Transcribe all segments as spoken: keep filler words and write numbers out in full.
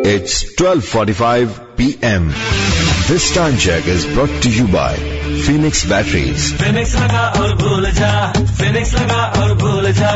It's twelve forty-five p m This time check is brought to you by Phoenix Batteries. Phoenix लगा और भूल जा, Phoenix लगा और भूल जा।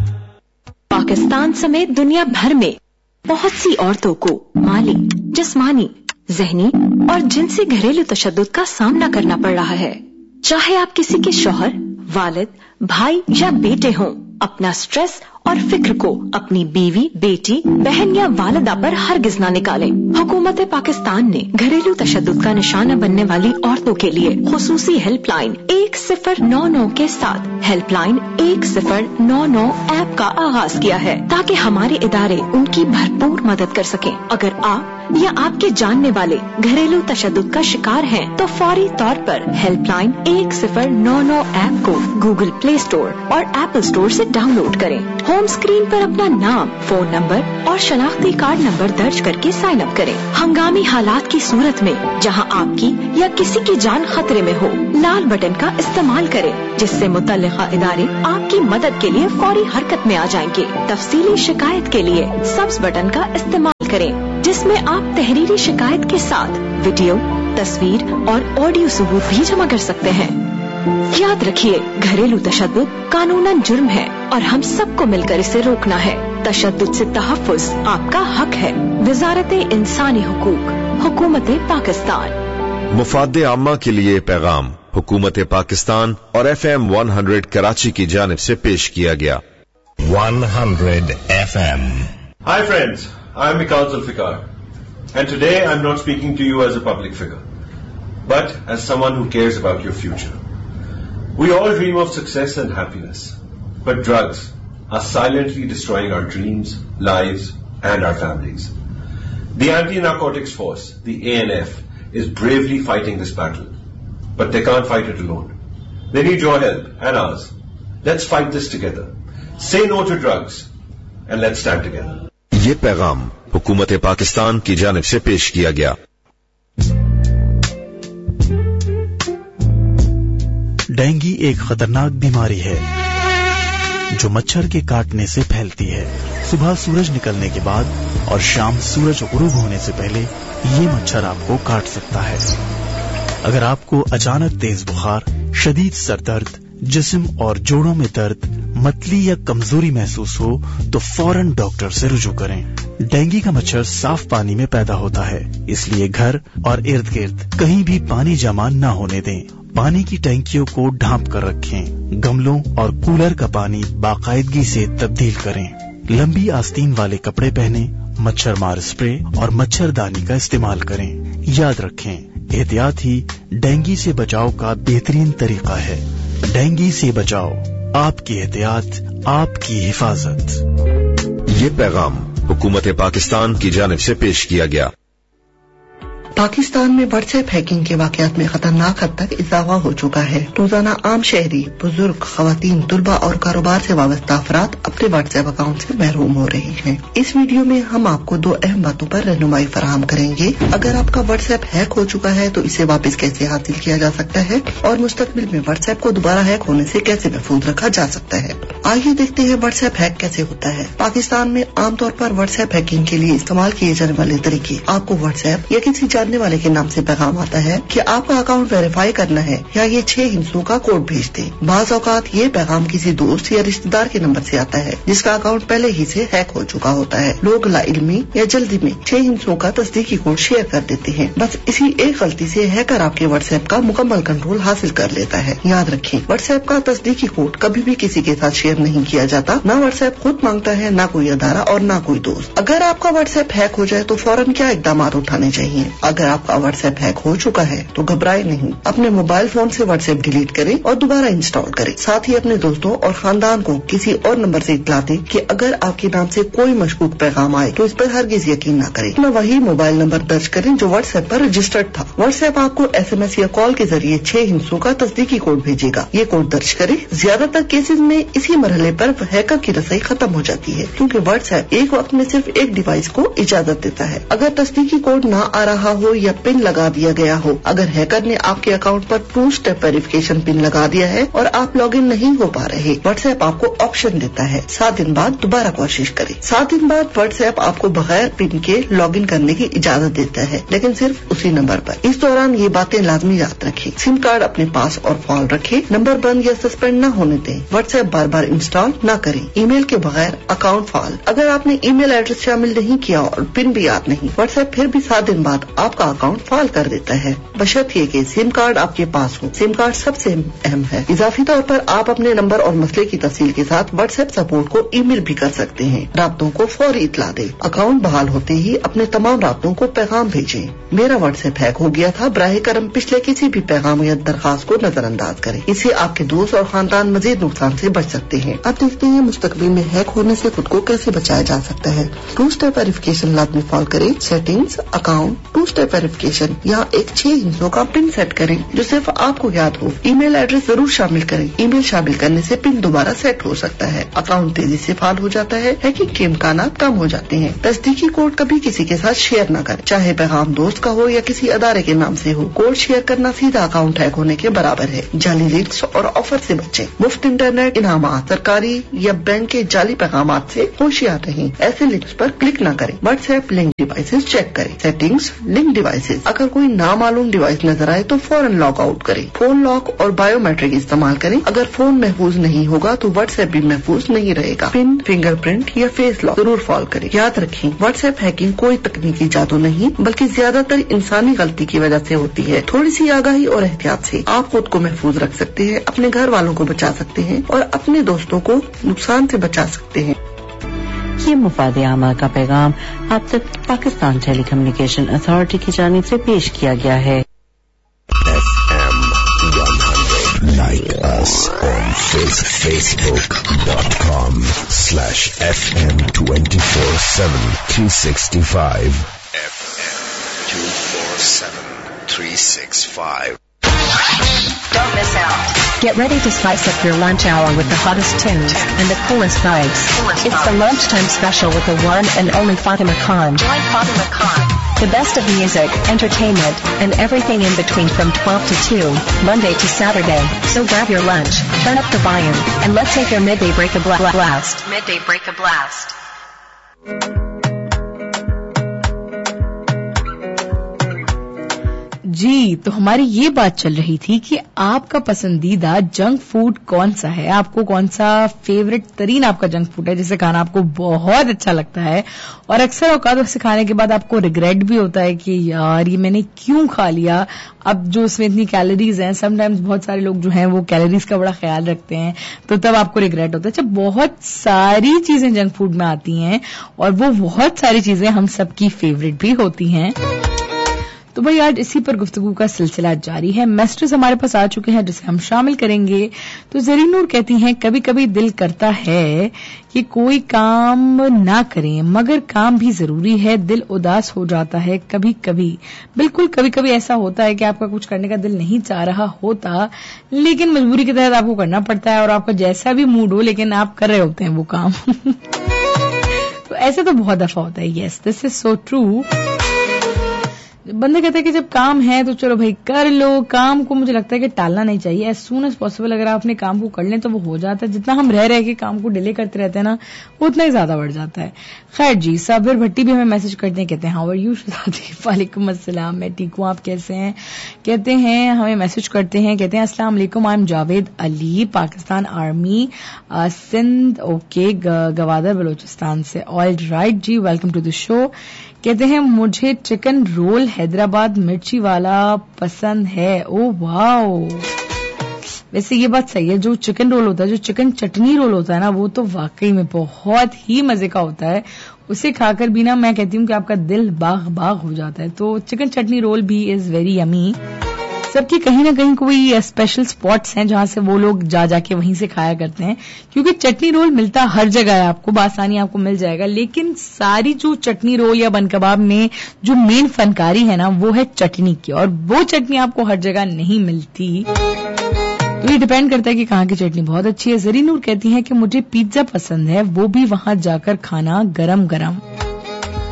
पाकिस्तान समेत दुनिया भर में बहुत सी औरतों को माली, जिस्मानी, ज़हनी और जिनसी घरेलू तशद्दुद का सामना करना पड़ रहा है। चाहे आप किसी के शौहर, वालिद, भाई या बेटे हों, अपना स्ट्रेस और फिक्र को अपनी बीवी, बेटी, बहन या वालिदा पर हरगिज ना निकालें। हुकूमत पाकिस्तान ने घरेलू तशद्दुद का निशाना बनने वाली औरतों के लिए खुसूसी हेल्पलाइन एक सिफर नौ नौ के साथ हेल्पलाइन एक सिफर नौ नौ ऐप का आगाज किया है, ताकि हमारे इदारे उनकी भरपूर मदद कर सकें। अगर आप या आपके जानने वाले घरेलू तशद्दुद का शिकार हैं, तो फौरी तौर पर हेल्पलाइन एक सिफर नौ नौ ऐप को गूगल प्ले स्टोर और एप्पल स्टोर से डाउनलोड करें। होम स्क्रीन पर अपना नाम, फोन नंबर और शनाख्ती कार्ड नंबर दर्ज करके साइन अप करें। हंगामी हालात की सूरत में जहां आपकी या किसी की जान खतरे में हो, लाल बटन का इस्तेमाल करें, जिससे मुतल्लिका इदारे आपकी मदद के लिए फौरी हरकत में आ जाएंगे। तफसीली शिकायत के लिए सब्ज बटन का इस्तेमाल करें, जिसमें आप तहरीरी शिकायत के साथ वीडियो, तस्वीर और ऑडियो सबूत भी जमा कर सकते हैं। याद रखिए, घरेलू तशद्दुद कानूनन जुर्म है और हम सबको मिलकर इसे रोकना है। तशद्दुद से तहफ़्फ़ुज़ आपका हक है। वज़ारत इंसानी हुकूक, हुकूमत पाकिस्तान। मुफाद आम्मा के लिए पैगाम हुकूमत पाकिस्तान और F M one hundred Karachi की जानिब से पेश किया गया। one hundred F M. Hi friends, I'm Mikhail Zulfikar, and today I'm not speaking to you as a public figure, but as someone who cares about your future. We all dream of success and happiness, but drugs are silently destroying our dreams, lives, and our families. The Anti-Narcotics Force, the A N F, is bravely fighting this battle, but they can't fight it alone. They need your help and ours. Let's fight this together. Say no to drugs, and let's stand together. ये पैगाम हुकूमत पाकिस्तान की जानिब से पेश किया गया। Dengue एक खतरनाक बीमारी है जो मच्छर के काटने से फैलती है। सुबह सूरज निकलने के बाद और शाम सूरज गुरूब होने से पहले ये मच्छर आपको काट सकता है। अगर आपको अचानक तेज बुखार, शदीद सर दर्द, जिस्म और जोड़ों में दर्द, मतली या कमजोरी महसूस हो, तो फौरन डॉक्टर से रुजू करें। डेंगू का मच्छर साफ पानी में पैदा होता है, इसलिए घर और इर्द गिर्द कहीं भी पानी जमा न होने दें। पानी की टैंकियों को ढांप कर रखें। गमलों और कूलर का पानी बाकायदगी से तब्दील करें। लंबी आस्तीन वाले कपड़े पहने, मच्छर मार स्प्रे और मच्छरदानी का इस्तेमाल करें। याद रखें, एहतियात ही डेंगू से बचाव का बेहतरीन तरीका है। डेंगू से बचाओ, आपकी एहतियात, आपकी हिफाजत। ये पैगाम हुकूमत पाकिस्तान की जानिब से पेश किया गया। पाकिस्तान में व्हाट्सएप हैकिंग के वाकयात में खतरनाक हद तक इजाफा हो चुका है। रोजाना आम शहरी, बुजुर्ग, खवातीन, तुलबा और कारोबार से वाबस्ता अफराद अपने व्हाट्सएप अकाउंट से महरूम हो रहे हैं। इस वीडियो में हम आपको दो अहम बातों पर रहनुमाई फराहम करेंगे। अगर आपका व्हाट्सएप हैक हो चुका है तो इसे वापस कैसे हासिल किया जा सकता है और मुस्तकबिल में व्हाट्सएप को दोबारा हैक होने से कैसे महफूज रखा जा सकता है। आइए देखते हैं व्हाट्सएप हैक कैसे होता है। पाकिस्तान में आमतौर पर व्हाट्सएप हैकिंग के लिए इस्तेमाल किए जाने वाले तरीके। आपको व्हाट्सएप या किसी जानने वाले के नाम से पैगाम आता है कि आपका अकाउंट वेरीफाई करना है या ये छह हिंसों का कोड भेज दे। बाज औकात ये पैगाम किसी दोस्त या रिश्तेदार के नंबर से आता है जिसका अकाउंट पहले ही से हैक हो चुका होता है। लोग लाइल्मी या जल्दी में छह हिंसों का तस्दीकी कोड शेयर कर देते हैं। बस इसी एक गलती से हैकर आपके व्हाट्सएप का मुकम्मल कंट्रोल हासिल कर लेता है। याद रखें, व्हाट्सएप का तस्दीकी कोड कभी भी किसी के साथ शेयर नहीं किया जाता। ना व्हाट्सएप खुद मांगता है, ना कोई अदारा और ना कोई दोस्त। अगर आपका व्हाट्सएप हैक हो जाए तो फौरन क्या इकदाम उठाने चाहिए? अगर आपका व्हाट्सएप हैक हो चुका है तो घबराए नहीं। अपने मोबाइल फोन से व्हाट्सएप डिलीट करें और दोबारा इंस्टॉल करें। साथ ही अपने दोस्तों और खानदान को किसी और नंबर से इत्तला दें कि अगर आपके नाम से कोई मशकूक पैगाम आए तो इस पर हरगिज यकीन न करें। अपना वही मोबाइल नंबर दर्ज करें जो व्हाट्सएप पर रजिस्टर्ड था। व्हाट्सएप आपको एसएमएस या कॉल के जरिए छह हिंसों का तस्दीकी कोड भेजेगा। ये कोड दर्ज करें। ज्यादातर केसेज में इसी मरहले पर हैकर की रसाई खत्म हो जाती है, क्योंकि व्हाट्सएप एक वक्त में सिर्फ एक डिवाइस को इजाजत देता है। अगर तस्दीकी कोड न आ रहा हो या पिन लगा दिया गया हो। अगर हैकर ने आपके अकाउंट पर टू स्टेप वेरिफिकेशन पिन लगा दिया है और आप लॉग इन नहीं हो पा रहे, व्हाट्सएप आपको ऑप्शन देता है सात दिन बाद दोबारा कोशिश करें। सात दिन बाद व्हाट्सएप आपको बगैर पिन के लॉग इन करने की इजाजत देता है, लेकिन सिर्फ उसी नंबर पर। इस दौरान ये बातें लाजमी याद रखें। सिम कार्ड अपने पास और फाल रखें, नंबर बंद या सस्पेंड न होने दें, व्हाट्सएप बार बार इंस्टॉल न करें, ईमेल के बगैर अकाउंट फाल। अगर आपने ईमेल एड्रेस शामिल नहीं किया और पिन भी याद नहीं, व्हाट्सएप फिर भी सात दिन बाद आपका अकाउंट फाल कर देता है, बशर्ते कि सिम कार्ड आपके पास हो। सिम कार्ड सबसे अहम है। इजाफी तौर पर आप अपने नंबर और मसले की तफसील के साथ व्हाट्सएप सपोर्ट को ईमेल भी कर सकते हैं। राब्तों को फौरी इतला दें। अकाउंट बहाल होते ही अपने तमाम राब्तों को पैगाम भेजें। मेरा व्हाट्सएप हैक हो गया था, बराह करम पिछले किसी भी पैगाम या दरखास्त को नजरअंदाज करें। इससे आपके दोस्त और खानदान मजीद नुकसान से बच सकते हैं। अब देखते हैं मुस्तकबिल में हैक होने से खुद को कैसे बचाया जा सकता है। टू स्टेप वेरिफिकेशन लाजमी फॉलो करें। Settings, account, to step verification, यहाँ एक छह हिस्सों का पिन सेट करें जो सिर्फ आपको याद हो। ईमेल एड्रेस जरूर शामिल करें। ईमेल शामिल करने से पिन दोबारा सेट हो सकता है। अकाउंट तेजी से फाल हो जाता है। हैकिंग के इम्कानात कम हो जाते हैं। तस्दीकी कोड कभी किसी के साथ शेयर न करें, चाहे पैगाम दोस्त का हो या किसी अदारे के नाम से हो। कोड शेयर करना सीधा अकाउंट हैक होने के बराबर है। जाली लिंक्स और ऑफर से बचें। मुफ्त इंटरनेट, इनामात, सरकारी या बैंक के जाली पैगामात से होशियार रहें। ऐसे लिंक्स पर क्लिक न करें। व्हाट्सएप लिंक डिवाइसेस चेक करें। सेटिंग्स, लिंक डिवाइसेस, अगर कोई नामालूम डिवाइस नजर आए तो फौरन लॉग आउट करें। फोन लॉक और बायोमेट्रिक इस्तेमाल करें। अगर फोन महफूज नहीं होगा तो व्हाट्सएप भी महफूज नहीं रहेगा। पिन, फिंगरप्रिंट या फेस लॉक जरूर फॉलो करें। याद रखें, व्हाट्सएप हैकिंग कोई तकनीकी जादू नहीं बल्कि ज्यादातर इंसानी गलती की वजह से होती है। थोड़ी सी आगाही और एहतियात से आप खुद को महफूज रख सकते हैं, अपने घर वालों को बचा सकते हैं और अपने दोस्तों को नुकसान से बचा सकते हैं। ये मुफाद आमा का पैगाम आप तक पाकिस्तान टेली कम्युनिकेशन अथॉरिटी की जानिब से पेश किया गया है। Like us on facebook dot com slash fm twenty-four seven three sixty-five F M two four seven three sixty-five. Don't miss out. Get ready to spice up your lunch hour with the hottest tunes and the coolest vibes. It's the lunchtime special with the one and only Fatima Khan. Join Fatima Khan. The best of music, entertainment, and everything in between from twelve to two, Monday to Saturday. So grab your lunch, turn up the volume, and let's take your midday break a bla- blast. Midday break a blast. जी, तो हमारी ये बात चल रही थी कि आपका पसंदीदा जंक फूड कौन सा है, आपको कौन सा फेवरेट तरीन आपका जंक फूड है जिसे खाना आपको बहुत अच्छा लगता है और अक्सर औकात उसे खाने के बाद आपको रिग्रेट भी होता है कि यार ये मैंने क्यों खा लिया। अब जो उसमें इतनी कैलोरीज हैं, समटाइम्स बहुत सारे लोग जो हैं वो कैलोरीज का बड़ा ख्याल रखते हैं, तो तब आपको रिग्रेट होता है। अच्छा, बहुत सारी चीजें जंक फूड में आती हैं और वो बहुत सारी चीजें हम सबकी फेवरेट भी होती हैं। तो भाई आज इसी पर गुफ्तगू का सिलसिला जारी है। मैसेजेस हमारे पास आ चुके हैं जिसे हम शामिल करेंगे। तो जरीन नूर कहती हैं, कभी कभी दिल करता है कि कोई काम ना करें मगर काम भी जरूरी है, दिल उदास हो जाता है कभी कभी। बिल्कुल, कभी कभी ऐसा होता है कि आपका कुछ करने का दिल नहीं चाह रहा होता लेकिन मजबूरी के तहत आपको करना पड़ता है और आपका जैसा भी मूड हो लेकिन आप कर रहे होते हैं वो काम। तो ऐसे तो बहुत दफा होता है। Yes, this is so true. बंदे कहते हैं कि जब काम है तो चलो भाई कर लो। काम को मुझे लगता है कि टालना नहीं चाहिए। एज सून एज पॉसिबल अगर आप अपने काम को कर लें तो वो हो जाता है। जितना हम रह रहे के काम को डिले करते रहते हैं ना, वो उतना ही ज्यादा बढ़ जाता है। खैर जी, साबिर भट्टी भी हमें मैसेज करते हैं, कहते हैं हाउ आर यू शहजादी। वालेकुम अस्सलाम, मैं ठीक हूँ, आप कैसे हैं। कहते हैं हमें मैसेज करते हैं, कहते हैं अस्सलाम वालेकुम, I am Javed Ali, Pakistan army, Sindh, okay, Gwadar Balochistan से। All right ji, welcome to the show. कहते हैं मुझे चिकन रोल हैदराबाद मिर्ची वाला पसंद है। ओ वाओ, वैसे ये बात सही है। जो चिकन रोल होता है, जो चिकन चटनी रोल होता है ना, वो तो वाकई में बहुत ही मजे का होता है। उसे खाकर भी ना मैं कहती हूँ कि आपका दिल बाग बाग हो जाता है। तो चिकन चटनी रोल भी इज वेरी यमी। सबकी कहीं ना कहीं कोई स्पेशल स्पॉट्स हैं जहां से वो लोग जा जाके वहीं से खाया करते हैं, क्योंकि चटनी रोल मिलता हर जगह है, आपको बासानी आपको मिल जाएगा। लेकिन सारी जो चटनी रोल या बन कबाब में जो मेन फनकारी है ना, वो है चटनी की, और वो चटनी आपको हर जगह नहीं मिलती। तो ये डिपेंड करता है कि कहाँ की चटनी बहुत अच्छी है। जरीन नूर कहती है कि मुझे पिज्जा पसंद है, वो भी वहां जाकर खाना गरम गरम।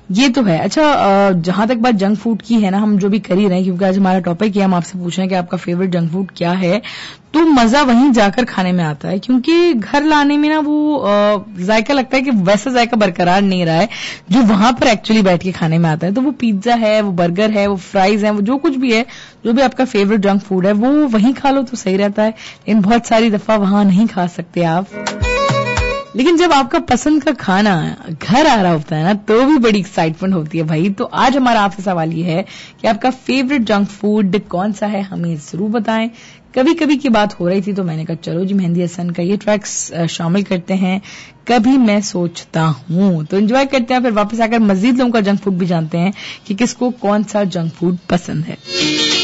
یہ تو ہے. اچھا جہاں تک بات جنک فوڈ کی ہے نا, ہم جو بھی کر ہی رہے ہیں کیونکہ آج ہمارا ٹاپک ہے, ہم آپ سے پوچھ رہے ہیں کہ آپ کا فیوریٹ جنک فوڈ کیا ہے, تو مزہ وہیں جا کر کھانے میں آتا ہے, کیونکہ گھر لانے میں نا وہ ذائقہ لگتا ہے کہ ویسا ذائقہ برقرار نہیں رہا ہے جو وہاں پر ایکچولی بیٹھ کے کھانے میں آتا ہے. تو وہ پیزا ہے, وہ برگر ہے, وہ فرائز ہیں, وہ جو کچھ بھی ہے, جو بھی آپ کا فیوریٹ جنک فوڈ ہے وہ وہیں کھا لو تو صحیح رہتا ہے, لیکن بہت ساری دفعہ وہاں نہیں کھا سکتے آپ. لیکن جب آپ کا پسند کا کھانا گھر آ رہا ہوتا ہے نا تو بھی بڑی ایکسائٹمنٹ ہوتی ہے بھائی. تو آج ہمارا آپ سے سوال یہ ہے کہ آپ کا فیوریٹ جنک فوڈ کون سا ہے, ہمیں ضرور بتائیں. کبھی کبھی کی بات ہو رہی تھی تو میں نے کہا چلو جی مہندی حسن کا یہ ٹریکس شامل کرتے ہیں, کبھی میں سوچتا ہوں. تو انجوائے کرتے ہیں, پھر واپس آ کر مزید لوگوں کا جنک فوڈ بھی جانتے ہیں کہ کس کو کون سا جنک فوڈ پسند ہے.